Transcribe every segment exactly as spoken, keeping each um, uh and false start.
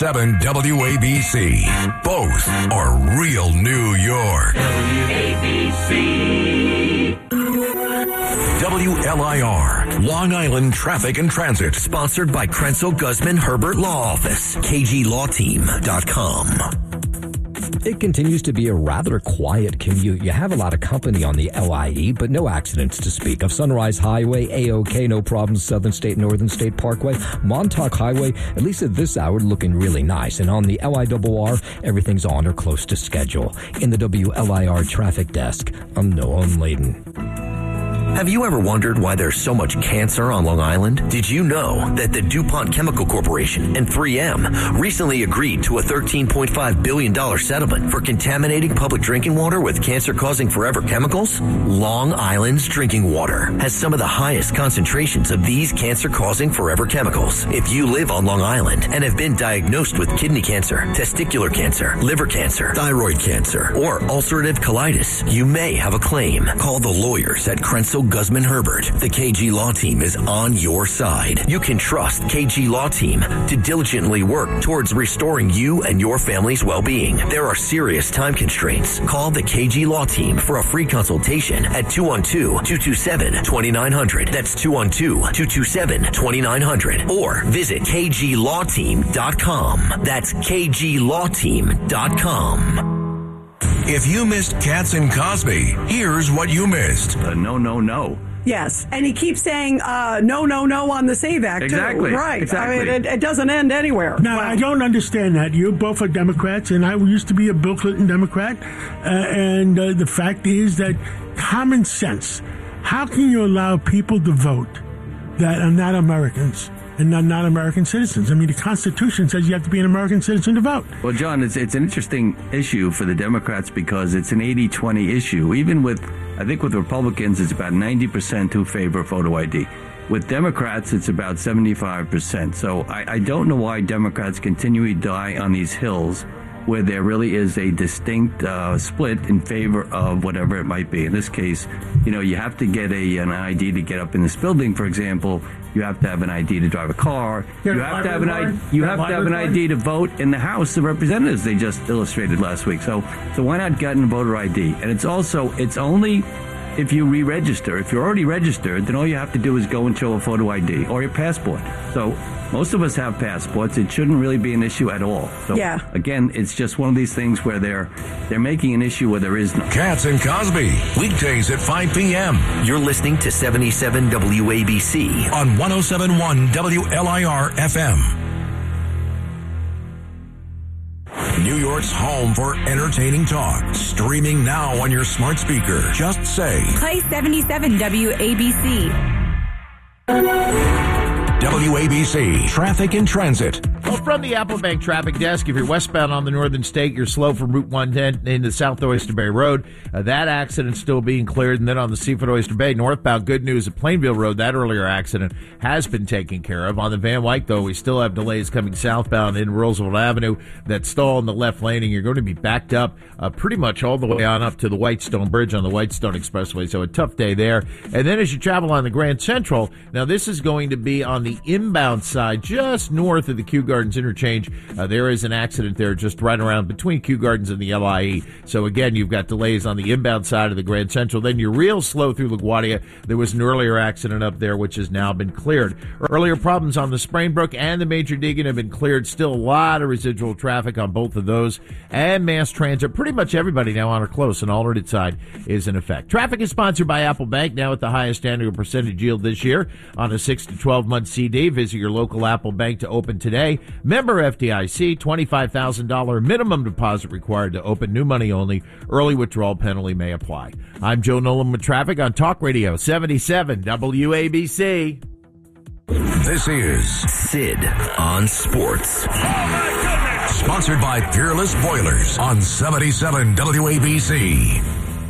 seven W A B C. Both are real New York. W A B C. W L I R, Long Island Traffic and Transit. Sponsored by Krenzel Guzman Herbert Law Office. K G law team dot com. It continues to be a rather quiet commute. You have a lot of company on the L I E, but no accidents to speak of. Sunrise Highway, A-OK, no problems. Southern State, Northern State Parkway, Montauk Highway, at least at this hour, looking really nice. And on the L I R R, everything's on or close to schedule. In the W L I R traffic desk, I'm Noah Layden. Have you ever wondered why there's so much cancer on Long Island? Did you know that the DuPont Chemical Corporation and three M recently agreed to a thirteen point five billion dollars settlement for contaminating public drinking water with cancer-causing forever chemicals? Long Island's drinking water has some of the highest concentrations of these cancer-causing forever chemicals. If you live on Long Island and have been diagnosed with kidney cancer, testicular cancer, liver cancer, thyroid cancer, or ulcerative colitis, you may have a claim. Call the lawyers at Krenzel Guzman Herbert. The K G Law Team is on your side. You can trust K G Law Team to diligently work towards restoring you and your family's well-being. There are serious time constraints. Call the K G Law Team for a free consultation at two one two, two two seven, two nine zero zero. That's two one two, two two seven, two nine zero zero. Or visit K G law team dot com. That's K G law team dot com. If you missed Katz and Cosby, here's what you missed. Uh, no, no, no. Yes, and he keeps saying uh, no, no, no on the SAVE Act, exactly. too. Right. Exactly. I mean, it, it doesn't end anywhere. Now, wow. I don't understand that. You both are Democrats, and I used to be a Bill Clinton Democrat. Uh, and uh, the fact is that common sense, how can you allow people to vote that are not Americans? And not, not American citizens. I mean, the Constitution says you have to be an American citizen to vote. Well, John, it's it's an interesting issue for the Democrats because it's an eighty twenty issue. Even with, I think with Republicans, it's about ninety percent who favor photo I D. With Democrats, it's about seventy-five percent. So I, I don't know why Democrats continually die on these hills where there really is a distinct uh, split in favor of whatever it might be. In this case, you know, you have to get a an I D to get up in this building, for example. You have to have an I D to drive a car. You have to have an I D. You have to have an I D to vote in the House of Representatives. They just illustrated last week. So, so why not get a voter I D? And it's also it's only if you re-register. If you're already registered, then all you have to do is go and show a photo I D or your passport. So most of us have passports. It shouldn't really be an issue at all. So yeah. Again, it's just one of these things where they're they're making an issue where there is no. Katz and Cosby, weekdays at five p.m. You're listening to seventy-seven W A B C on one oh seven point one W L I R F M. New York's home for entertaining talk. Streaming now on your smart speaker. Just say, play seventy-seven W A B C. W A B C Traffic and Transit. Well, from the Apple Bank traffic desk, if you're westbound on the Northern State, you're slow from Route one ten into South Oyster Bay Road. Uh, that accident still being cleared. And then on the Seaford Oyster Bay northbound, good news at Plainville Road. That earlier accident has been taken care of. On the Van Wyck, though, we still have delays coming southbound in Roosevelt Avenue that stall in the left lane, and you're going to be backed up uh, pretty much all the way on up to the Whitestone Bridge on the Whitestone Expressway. So a tough day there. And then as you travel on the Grand Central, now this is going to be on the inbound side, just north of the Kew Gardens interchange. Uh, there is an accident there just right around between Kew Gardens and the L I E. So again, you've got delays on the inbound side of the Grand Central. Then you're real slow through LaGuardia. There was an earlier accident up there, which has now been cleared. Earlier problems on the Sprainbrook and the Major Deegan have been cleared. Still a lot of residual traffic on both of those. And mass transit, pretty much everybody now on or close. An alternate side is in effect. Traffic is sponsored by Apple Bank, now at the highest annual percentage yield this year on a six to twelve month C D. Visit your local Apple Bank to open today. Member F D I C, twenty-five thousand dollars minimum deposit required to open. New money only. Early withdrawal penalty may apply. I'm Joe Nolan with traffic on Talk Radio seventy-seven W A B C. This is Sid on Sports. Oh my goodness! Sponsored by Peerless Boilers on seventy-seven W A B C.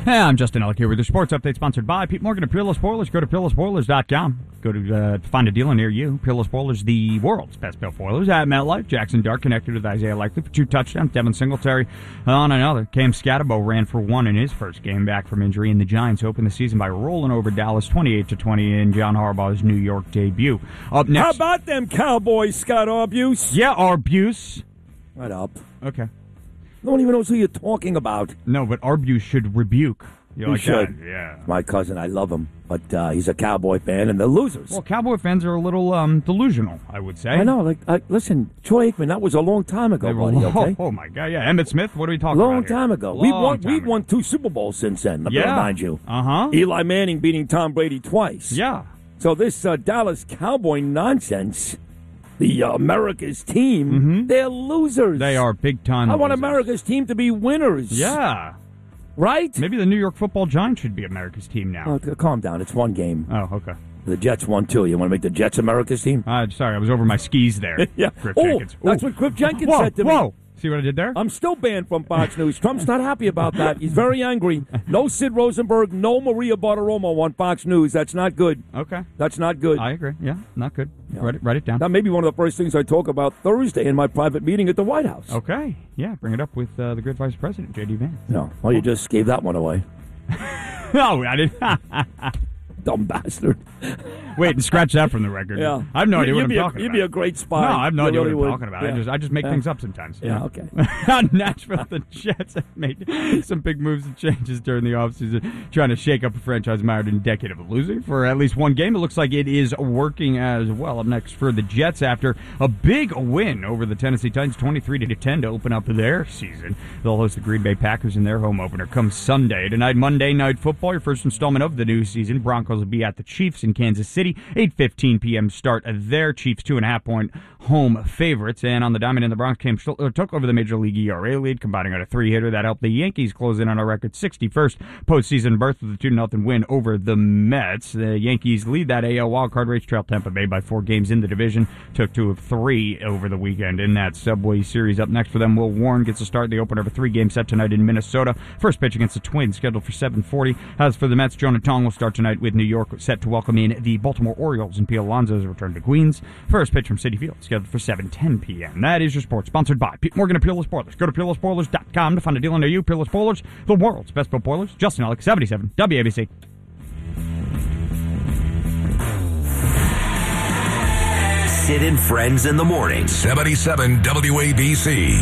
Hey, I'm Justin Ellick here with your sports update sponsored by Pete Morgan of Peerless Boilers. Go to peerless boilers dot com. Go to uh, find a dealer near you. Peerless Boilers, the world's best built boilers at MetLife. Jackson Dart connected with Isaiah Likely for two touchdowns. Devin Singletary on another. Cam Scatterbo ran for one in his first game back from injury, and the Giants opened the season by rolling over Dallas twenty-eight to twenty in John Harbaugh's New York debut. Up next, how about them Cowboys, Scott Arbuse? Yeah, Arbuse. Shut up. Okay. No one even knows who you're talking about. No, but Arbuse should rebuke. You he like should. That? Yeah. My cousin, I love him, but uh, he's a Cowboy fan, and they're losers. Well, Cowboy fans are a little um, delusional, I would say. I know. Like, uh, listen, Troy Aikman, that was a long time ago, were, buddy. Oh, Okay. oh my God, yeah. Emmitt Smith. What are we talking long about? Long time here? ago. Long we've won. time We've ago. won two Super Bowls since then. Let me yeah. remind you. Uh huh. Eli Manning beating Tom Brady twice. Yeah. So this uh, Dallas Cowboy nonsense. The uh, America's team, mm-hmm. they're losers. They are big time. I want losers. America's team to be winners. Yeah. Right? Maybe the New York Football Giants should be America's team now. Oh, calm down. It's one game. Oh, okay. The Jets won, too. You want to make the Jets America's team? Uh, sorry, I was over my skis there. yeah. Griff oh, Jenkins. that's Ooh. what Griff Jenkins whoa, said to me. Whoa. See what I did there? I'm still banned from Fox News. Trump's not happy about that. He's very angry. No Sid Rosenberg, no Maria Bartiromo on Fox News. That's not good. Okay. That's not good. I agree. Yeah, not good. Yeah. Write, it, write it down. That may be one of the first things I talk about Thursday in my private meeting at the White House. Okay. Yeah, bring it up with uh, the great Vice President, J D Vance. No. Well, you just gave that one away. No, I didn't. Dumb bastard. Wait, and scratch that from the record. Yeah. I have no idea you'd what I'm be a, talking you'd about. You'd be a great spy. No, I have no you idea really what I'm would. talking about. Yeah. I just I just make yeah. things up sometimes. Yeah, okay. On Nashville, the Jets have made some big moves and changes during the offseason, trying to shake up a franchise mired in a decade of losing for at least one game. It looks like it is working as well. Up next for the Jets after a big win over the Tennessee Titans, twenty-three to ten to open up their season. They'll host the Green Bay Packers in their home opener come Sunday. Tonight, Monday Night Football, your first installment of the new season. Broncos will be at the Chiefs in Kansas City. eight fifteen p.m. start there. Chiefs two and a half point home favorites. And on the diamond in the Bronx, came, took over the Major League E R A lead, combining on a three-hitter that helped the Yankees close in on a record sixty-first postseason berth with a two to nothing win over the Mets. The Yankees lead that A L wildcard race, trail Tampa Bay by four games in the division. Took two of three over the weekend in that Subway Series. Up next for them, Will Warren gets a start. They open up a three-game set tonight in Minnesota. First pitch against the Twins, scheduled for seven forty. As for the Mets, Jonah Tong will start tonight with New York set to welcome in the Baltimore Orioles, and Pete Alonso's return to Queens. First pitch from Citi Field, scheduled for seven ten p.m. That is your sports, sponsored by Pete Morgan of Peerless Boilers. Go to peerless boilers dot com to find a dealer near you. Peerless Boilers, the world's best built boilers. Justin Ellick, seventy-seven W A B C. Sid and Friends in the morning. seventy-seven W A B C.